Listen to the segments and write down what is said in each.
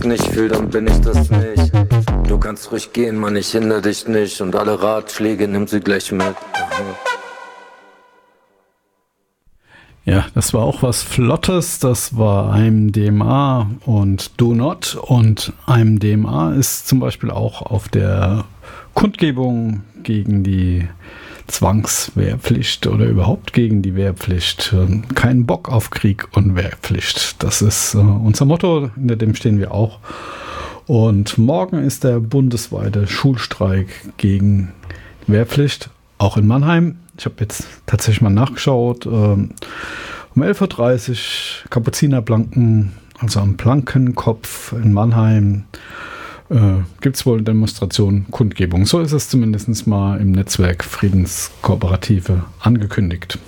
nicht fühl, dann bin ich das nicht. Du kannst ruhig gehen, Mann, ich hindere dich nicht. Und alle Ratschläge nimm sie gleich mit. Ja, das war auch was Flottes, das war IMDMA und Do Not. Und IMDMA ist zum Beispiel auch auf der Kundgebung gegen die Zwangswehrpflicht oder überhaupt gegen die Wehrpflicht. Kein Bock auf Krieg und Wehrpflicht. Das ist unser Motto, hinter dem stehen wir auch. Und morgen ist der bundesweite Schulstreik gegen Wehrpflicht, auch in Mannheim. Ich habe jetzt tatsächlich mal nachgeschaut. Um 11.30 Uhr Kapuzinerblanken, also am Blankenkopf in Mannheim, gibt es wohl Demonstrationen, Kundgebung. So ist es zumindest mal im Netzwerk Friedenskooperative angekündigt.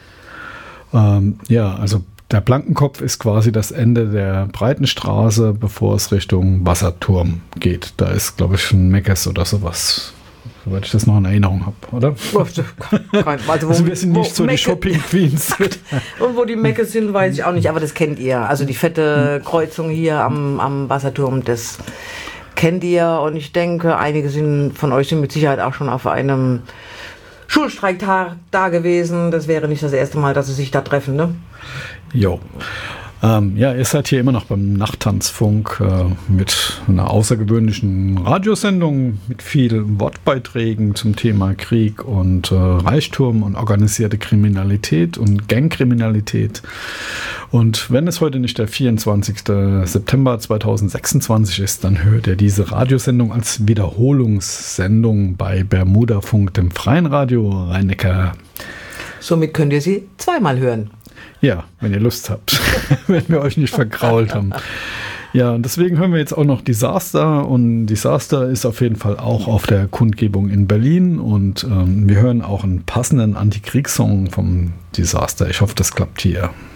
Ja, also der Blankenkopf ist quasi das Ende der Breitenstraße, bevor es Richtung Wasserturm geht. Da ist, glaube ich, ein Meckes oder sowas. Soweit ich das noch in Erinnerung habe, oder? Also wir sind nicht so die Shopping Queens. Und wo die Meckes sind, weiß ich auch nicht, aber das kennt ihr. Also die fette Kreuzung hier am Wasserturm, das kennt ihr. Und ich denke, einige von euch sind mit Sicherheit auch schon auf einem Schulstreiktag da gewesen. Das wäre nicht das erste Mal, dass sie sich da treffen, ne? Jo. Ja, ihr seid hier immer noch beim Nachttanzfunk mit einer außergewöhnlichen Radiosendung mit vielen Wortbeiträgen zum Thema Krieg und Reichtum und organisierte Kriminalität und Gangkriminalität. Und wenn es heute nicht der 24. September 2026 ist, dann hört ihr diese Radiosendung als Wiederholungssendung bei Bermudafunk, dem freien Radio Rhein-Neckar. Somit könnt ihr sie zweimal hören. Ja, wenn ihr Lust habt, wenn wir euch nicht vergrault haben. Ja, und deswegen hören wir jetzt auch noch Disaster. Und Disaster ist auf jeden Fall auch auf der Kundgebung in Berlin. Und wir hören auch einen passenden Antikriegssong vom Disaster. Ich hoffe, das klappt hier.